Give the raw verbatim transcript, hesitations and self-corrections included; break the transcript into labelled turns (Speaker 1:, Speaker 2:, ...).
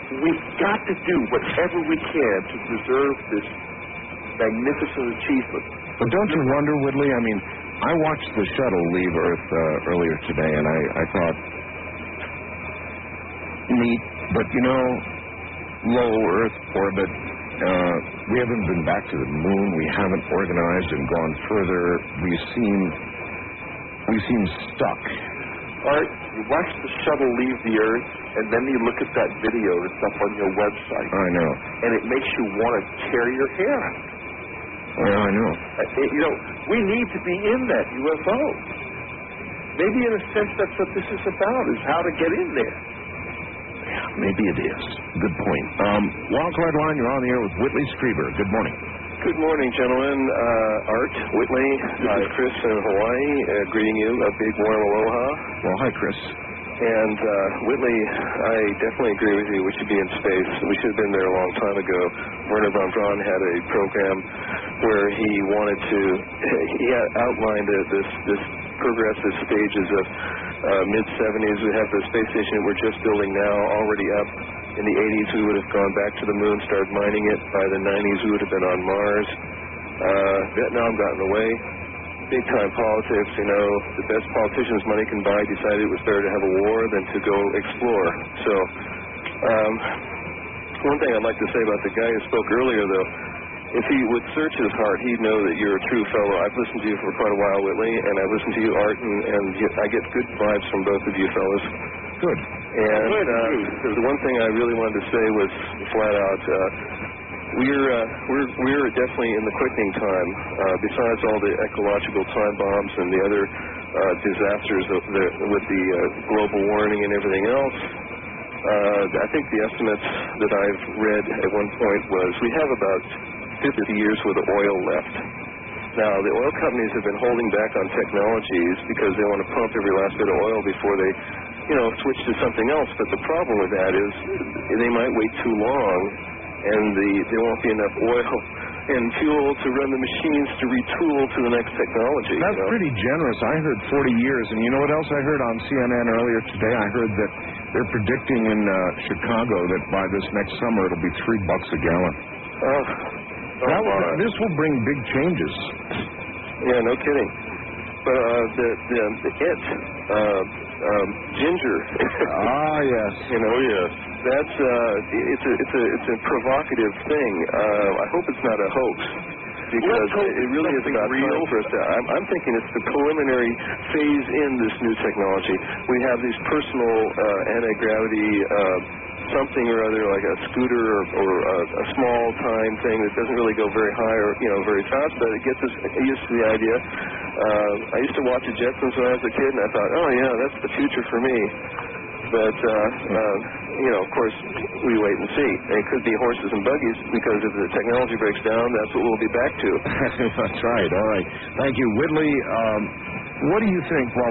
Speaker 1: we've got to do whatever we can to preserve this magnificent achievement.
Speaker 2: But don't you wonder, Whitley? I mean, I watched the shuttle leave Earth uh, earlier today, and I, I thought, neat, but you know, low Earth orbit. Uh, we haven't been back to the moon. We haven't organized and gone further. We seem, we seem stuck.
Speaker 1: Art, you watch the shuttle leave the Earth, and then you look at that video that's up on your website.
Speaker 2: I know.
Speaker 1: And it makes you want to tear your hair out.
Speaker 2: Well, I know.
Speaker 1: Uh, it, you know, we need to be in that U F O. Maybe in a sense that's what this is about, is how to get in there.
Speaker 2: Yeah, maybe it is. Good point. Um, Wildcard Line, you're on the air with Whitley Strieber. Good morning.
Speaker 3: Good morning, gentlemen. Uh, Art, Whitley, this
Speaker 1: Hi.
Speaker 3: is Chris in Hawaii, uh, greeting you. A big warm aloha.
Speaker 2: Well, hi, Chris.
Speaker 3: And uh, Whitley, I definitely agree with you. We should be in space. We should have been there a long time ago. Werner von Braun had a program where he wanted to, he had outlined uh, this, this progressive stages of uh, mid seventies. We have the space station that we're just building now already up. In the eighties, we would have gone back to the moon, started mining it. By the nineties, we would have been on Mars. Uh, Vietnam got in the way. Big-time politics, you know, the best politicians money can buy decided it was better to have a war than to go explore. So, um, one thing I'd like to say about the guy who spoke earlier, though, if he would search his heart, he'd know that you're a true fellow. I've listened to you for quite a while, Whitley, and I've listened to you, Art, and, and I get good vibes from both of you fellows.
Speaker 2: Good.
Speaker 3: And uh, the one thing I really wanted to say was flat out, uh, we're uh, we're we're definitely in the quickening time. Uh, besides all the ecological time bombs and the other uh, disasters of the, with the uh, global warming and everything else, uh, I think the estimates that I've read at one point was we have about fifty years worth of oil left. Now, the oil companies have been holding back on technologies because they want to pump every last bit of oil before they, you know, switch to something else. But the problem with that is they might wait too long, and the, there won't be enough oil and fuel to run the machines to retool to the next technology.
Speaker 2: That's
Speaker 3: you know?
Speaker 2: pretty generous. I heard forty years, and you know what else I heard on C N N earlier today? I heard that they're predicting in uh, Chicago that by this next summer it'll be three bucks a gallon.
Speaker 3: Oh,
Speaker 2: That
Speaker 3: oh
Speaker 2: will, this will bring big changes.
Speaker 3: Yeah, no kidding. But uh, the the, the it uh, um, ginger.
Speaker 2: Ah, yes.
Speaker 3: You know, yes. That's uh, it's a it's a it's a provocative thing. Uh, I hope it's not a hoax, because it really is about time for us to. I'm, I'm thinking it's the preliminary phase in this new technology. We have these personal uh, anti-gravity. Uh, something or other, like a scooter or, or a, a small time thing that doesn't really go very high or, you know, very fast, but it gets us used to the idea. Uh, I used to watch the Jetsons when I was a kid, and I thought, oh, yeah, that's the future for me. But, uh, uh, you know, of course, we wait and see. It could be horses and buggies, because if the technology breaks down, that's what we'll be back to.
Speaker 2: That's right. All right. Thank you. Whitley, um, what do you think, while